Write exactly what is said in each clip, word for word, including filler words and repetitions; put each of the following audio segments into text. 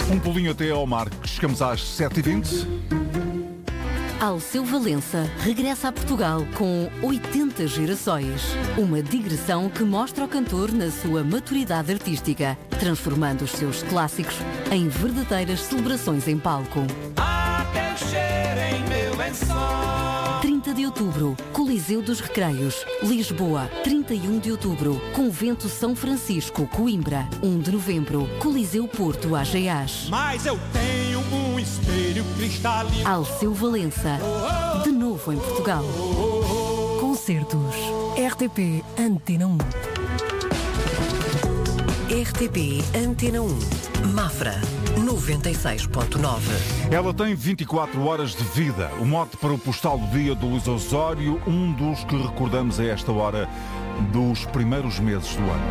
Um pulinho até ao mar, chegamos às sete e vinte. Alceu Valença regressa a Portugal com oitenta gerações. Uma digressão que mostra o cantor na sua maturidade artística, transformando os seus clássicos em verdadeiras celebrações em palco. Há teu cheiro em meu lençol. trinta de outubro, Coliseu dos Recreios, Lisboa. trinta e um de outubro, Convento São Francisco, Coimbra. um de novembro, Coliseu Porto, Ageás. Mas eu tenho um espelho cristalino. Alceu Valença, de novo em Portugal. Concertos. R T P Antena um. R T P Antena um. Mafra, noventa e seis ponto nove. Ela tem vinte e quatro horas de vida. O mote para o postal do dia do Luís Osório, um dos que recordamos a esta hora dos primeiros meses do ano.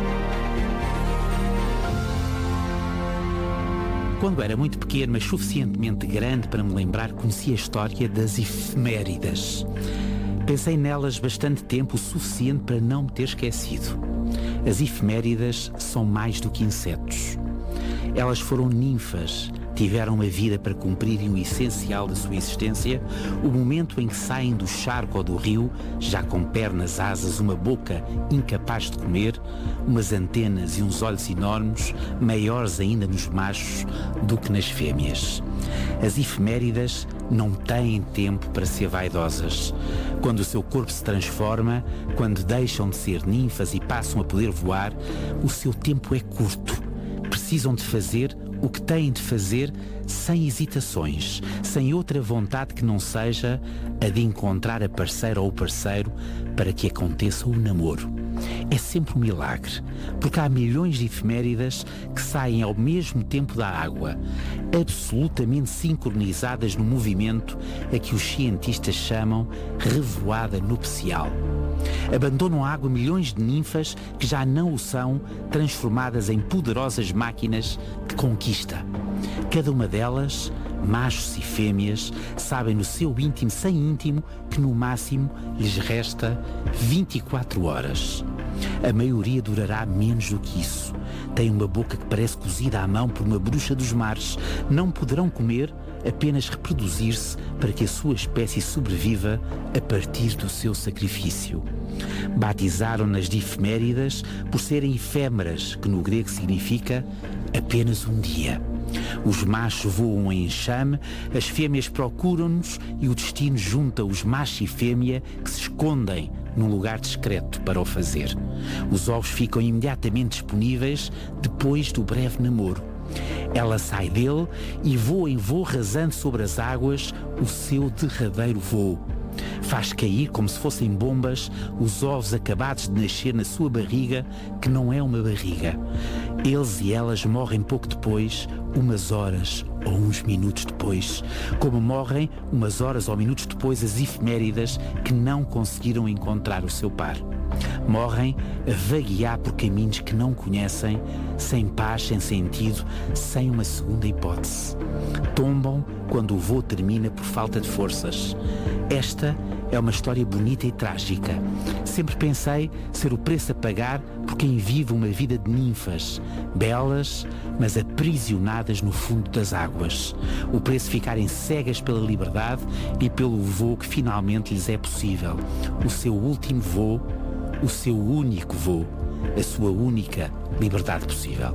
Quando era muito pequeno, mas suficientemente grande para me lembrar, conheci a história das efemérides. Pensei nelas bastante tempo, o suficiente para não me ter esquecido. As efemérides são mais do que insetos. Elas foram ninfas, tiveram uma vida para cumprirem o essencial da sua existência, o momento em que saem do charco ou do rio, já com pernas, asas, uma boca incapaz de comer, umas antenas e uns olhos enormes, maiores ainda nos machos do que nas fêmeas. As efemérides não têm tempo para ser vaidosas. Quando o seu corpo se transforma, quando deixam de ser ninfas e passam a poder voar, o seu tempo é curto. Precisam de fazer o que têm de fazer sem hesitações, sem outra vontade que não seja a de encontrar a parceira ou o parceiro para que aconteça o namoro. É sempre um milagre, porque há milhões de efemérides que saem ao mesmo tempo da água, absolutamente sincronizadas no movimento a que os cientistas chamam revoada nupcial. Abandonam a água milhões de ninfas que já não o são, transformadas em poderosas máquinas de conquista. Cada uma delas, machos e fêmeas, sabem no seu íntimo sem íntimo que no máximo lhes resta vinte e quatro horas. A maioria durará menos do que isso. Têm uma boca que parece cozida à mão por uma bruxa dos mares. Não poderão comer, apenas reproduzir-se para que a sua espécie sobreviva a partir do seu sacrifício. Batizaram-nas de efemérides por serem efêmeras, que no grego significa apenas um dia. Os machos voam em enxame, as fêmeas procuram-nos e o destino junta os macho e fêmea que se escondem num lugar discreto para o fazer. Os ovos ficam imediatamente disponíveis depois do breve namoro. Ela sai dele e voa em voo rasante sobre as águas o seu derradeiro voo. Faz cair, como se fossem bombas, os ovos acabados de nascer na sua barriga, que não é uma barriga. Eles e elas morrem pouco depois, umas horas ou uns minutos depois, como morrem umas horas ou minutos depois as efemérides que não conseguiram encontrar o seu par. Morrem a vaguear por caminhos que não conhecem, sem paz, sem sentido, sem uma segunda hipótese. Tombam quando o voo termina por falta de forças. Esta é uma história bonita e trágica. Sempre pensei ser o preço a pagar por quem vive uma vida de ninfas, belas, mas aprisionadas no fundo das águas. O preço de ficarem cegas pela liberdade e pelo voo que finalmente lhes é possível. O seu último voo, o seu único voo, a sua única liberdade possível.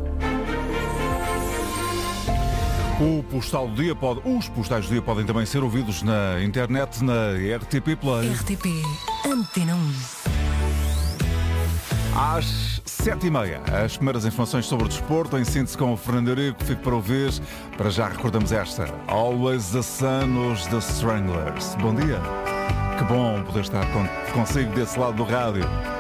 O postal do dia pode, os postais do dia podem também ser ouvidos na internet, na R T P Play. R T P Antena um. Às sete e meia, as primeiras informações sobre o desporto, em síntese com o Fernando Eurico, fico para ouvir. Para já recordamos esta: Always the Sun, os The Stranglers. Bom dia. Que bom poder estar consigo desse lado do rádio.